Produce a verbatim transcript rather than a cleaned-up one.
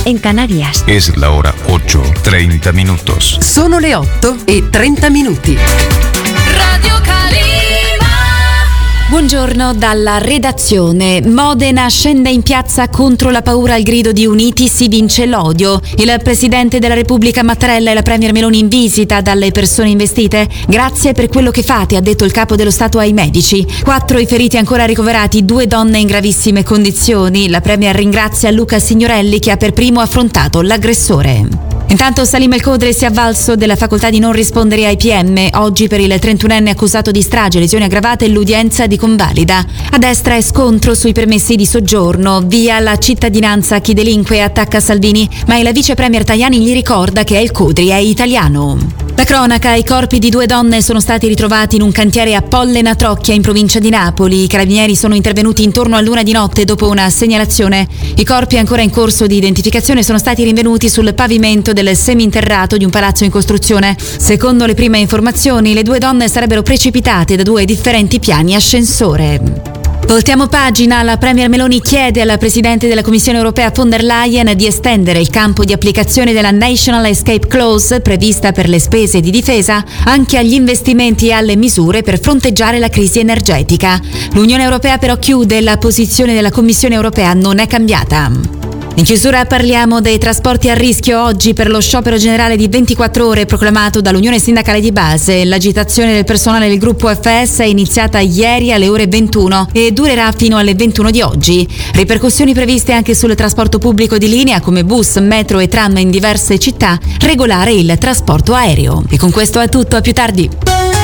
en Canarias. Es la hora ocho, treinta minutos. Sono le otto e trenta minuti. Radio Calima. Buongiorno dalla redazione. Modena scende in piazza contro la paura al grido di Uniti si vince l'odio. Il Presidente della Repubblica Mattarella e la Premier Meloni in visita dalle persone investite. Grazie per quello che fate, ha detto il capo dello Stato ai medici. Quattro i feriti ancora ricoverati, due donne in gravissime condizioni. La Premier ringrazia Luca Signorelli che ha per primo affrontato l'aggressore. Intanto Salim El Khodri si è avvalso della facoltà di non rispondere ai P M. Oggi per il trentunenne accusato di strage, lesioni aggravate e l'udienza di convalida. A destra è scontro sui permessi di soggiorno. Via la cittadinanza a chi delinque e attacca Salvini, ma la vice premier Tajani gli ricorda che El Khodri è italiano. La cronaca, i corpi di due donne sono stati ritrovati in un cantiere a Pollena Trocchia in provincia di Napoli. I carabinieri sono intervenuti intorno all'una di notte dopo una segnalazione. I corpi ancora in corso di identificazione sono stati rinvenuti sul pavimento del seminterrato di un palazzo in costruzione. Secondo le prime informazioni, le due donne sarebbero precipitate da due differenti piani ascensore. Voltiamo pagina, la Premier Meloni chiede alla Presidente della Commissione Europea von der Leyen di estendere il campo di applicazione della National Escape Clause prevista per le spese di difesa anche agli investimenti e alle misure per fronteggiare la crisi energetica. L'Unione Europea però chiude, la posizione della Commissione Europea non è cambiata. In chiusura parliamo dei trasporti a rischio oggi per lo sciopero generale di ventiquattro ore proclamato dall'Unione Sindacale di Base. L'agitazione del personale del gruppo F S è iniziata ieri alle ore ventuno e durerà fino alle ventuno di oggi. Ripercussioni previste anche sul trasporto pubblico di linea come bus, metro e tram in diverse città, regolare il trasporto aereo. E con questo è tutto, a più tardi.